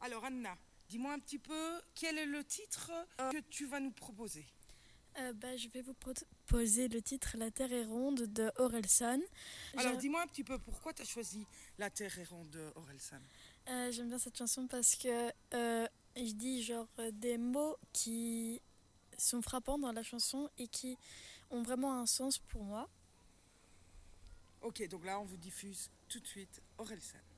Alors Anna, dis-moi un petit peu quel est le titre que tu vas nous proposer. Je vais vous proposer le titre La Terre est ronde de Orelsan. Alors dis-moi un petit peu pourquoi tu as choisi La Terre est ronde de Orelsan. J'aime bien cette chanson parce que il dit des mots qui sont frappants dans la chanson et qui ont vraiment un sens pour moi. Ok, donc là on vous diffuse tout de suite Orelsan.